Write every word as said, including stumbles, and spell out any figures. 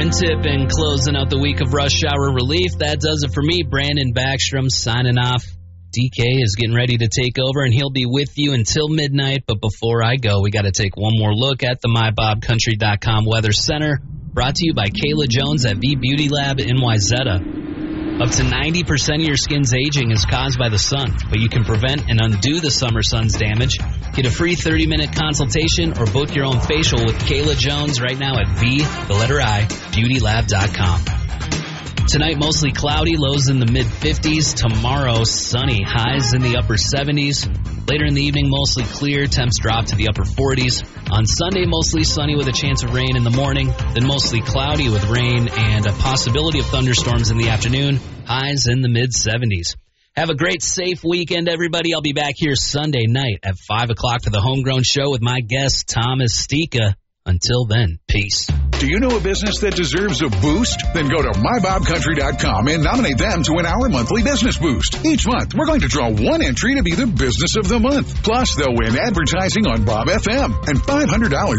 Twin Tip and closing out the week of Rush Hour Relief. That does it for me. Brandon Backstrom signing off. D K is getting ready to take over, and he'll be with you until midnight. But before I go, we got to take one more look at the my bob country dot com Weather Center, brought to you by Kayla Jones at V Beauty Lab in Wayzata. Up to ninety percent of your skin's aging is caused by the sun, but you can prevent and undo the summer sun's damage. Get a free thirty-minute consultation or book your own facial with Kayla Jones right now at V, the letter I, beauty lab dot com. Tonight, mostly cloudy, lows in the mid-fifties. Tomorrow, sunny, highs in the upper seventies. Later in the evening, mostly clear, temps drop to the upper forties. On Sunday, mostly sunny with a chance of rain in the morning, then mostly cloudy with rain and a possibility of thunderstorms in the afternoon, highs in the mid-seventies. Have a great, safe weekend, everybody. I'll be back here Sunday night at five o'clock for the Homegrown Show with my guest, Thomas Stika. Until then, peace. Do you know a business that deserves a boost? Then go to my bob country dot com and nominate them to win our monthly business boost. Each month, we're going to draw one entry to be the business of the month. Plus, they'll win advertising on Bob F M and five hundred dollars